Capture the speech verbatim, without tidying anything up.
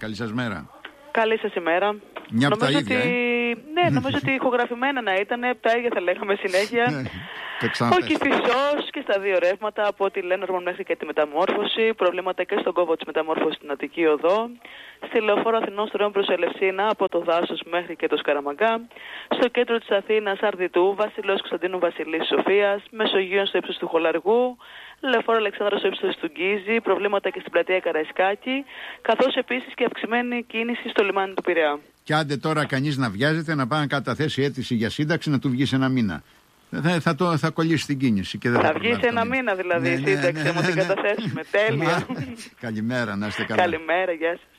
καλή σας μέρα. Καλή σας ημέρα. Μια από τα νομίζω ίδια, ότι... ε? Ναι, νομίζω ότι ηχογραφημένα να ήταν, τα ίδια θα λέγαμε συνέχεια. Ο Κηφισός και στα δύο ρεύματα, από τη Λένορμον μέχρι και τη μεταμόρφωση, προβλήματα και στον κόβο της μεταμόρφωσης στην Αττική Οδό, στη Λεωφόρο Αθηνών Στρών προς Ελευσίνα, από το Δάσος μέχρι και το Σκαραμαγκά, στο κέντρο της Αθήνας Αρδιτού, Βασιλέως Κωνσταντίνου Βασιλής Σοφίας, Μεσογείων στο ύψος του Χολαργού, Λεωφόρο Αλεξάνδρα στο ύψος του Γκίζη, προβλήματα και στην πλατεία Καραϊσκάκη, καθώς επίσης και αυξημένη κίνηση στο λιμάνι του Πειραιά. Και άντε τώρα κανείς να βιάζεται να πάει να καταθέσει αίτηση για σύνταξη, να του βγει σε ένα μήνα. Θα, θα, το, θα κολλήσει την κίνηση. Και δεν θα θα βγει σε ένα μήνα δηλαδή η ναι, ναι, σύνταξη, ναι, ναι, ναι, ναι, ναι. την καταθέσουμε. Τέλεια. Καλημέρα, να είστε καλά. Καλημέρα, γεια σας.